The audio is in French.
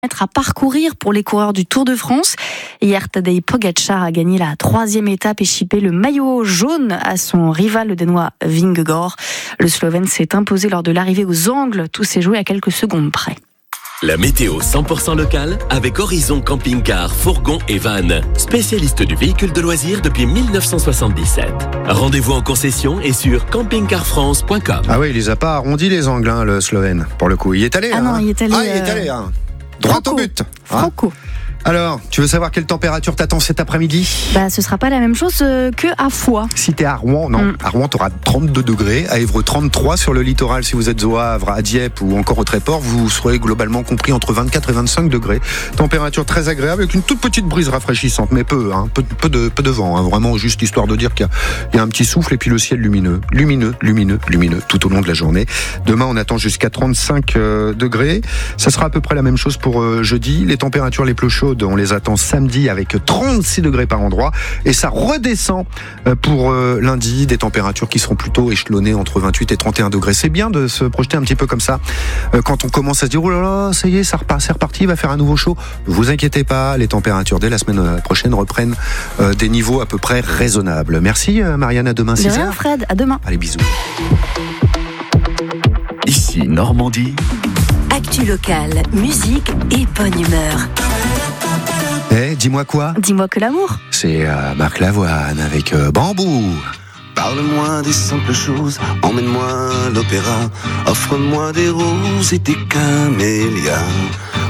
À parcourir pour les coureurs du Tour de France. Hier, Tadej Pogačar a gagné la 3e étape et chipé le maillot jaune à son rival le Danois Vingegaard. Le Slovène s'est imposé lors de l'arrivée aux angles. Tout s'est joué à quelques secondes près. La météo 100% locale avec Horizon Camping-Car, Fourgon et Van. Spécialiste du véhicule de loisirs depuis 1977. Rendez-vous en concession et sur campingcarfrance.com. Ah oui, il les a pas arrondis les angles, le Slovène, pour le coup. Il est allé. Non, il est allé. Il est allé. Droit au but. Franco. Alors, tu veux savoir quelle température t'attends cet après-midi ? Ce sera pas la même chose que à Foix. Si t'es à Rouen, non. À Rouen, t'auras 32 degrés. À Évreux, 33 sur le littoral. Si vous êtes au Havre, à Dieppe ou encore au Tréport, vous serez globalement compris entre 24 et 25 degrés. Température très agréable avec une toute petite brise rafraîchissante, mais peu de vent. Vraiment juste histoire de dire qu'il y a un petit souffle et puis le ciel lumineux tout au long de la journée. Demain, on attend jusqu'à 35 degrés. Ça sera à peu près la même chose pour jeudi. Les températures les plus chaudes, on les attend samedi avec 36 degrés par endroit et ça redescend pour lundi, des températures qui seront plutôt échelonnées entre 28 et 31 degrés. C'est bien de se projeter un petit peu comme ça quand on commence à se dire oh là là, ça y est, c'est reparti, il va faire un nouveau chaud. Ne vous inquiétez pas, les températures dès la semaine prochaine reprennent des niveaux à peu près raisonnables. Merci Marianne, à demain 6h. De rien Fred, à demain. Allez, bisous. Ici Normandie. Actu locale, musique et bonne humeur. Dis-moi quoi ? Dis-moi que l'amour. C'est Marc Lavoine avec Bambou. Parle-moi des simples choses, emmène-moi à l'opéra, offre-moi des roses et des camélias.